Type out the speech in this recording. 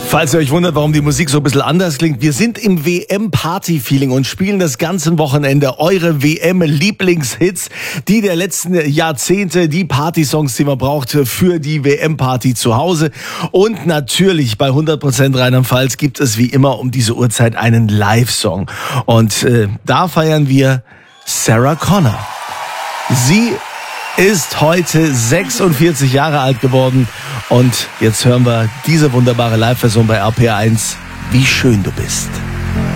Falls ihr euch wundert, warum die Musik so ein bisschen anders klingt, wir sind im WM-Party-Feeling und spielen das ganze Wochenende eure WM-Lieblingshits, die der letzten Jahrzehnte, die Partysongs, die man braucht für die WM-Party zu Hause. Und natürlich bei 100% Rheinland-Pfalz gibt es wie immer um diese Uhrzeit einen Live-Song. Und da feiern wir Sarah Connor. Sie ist heute 46 Jahre alt geworden und jetzt hören wir diese wunderbare Live-Version bei RPR1, Wie schön du bist.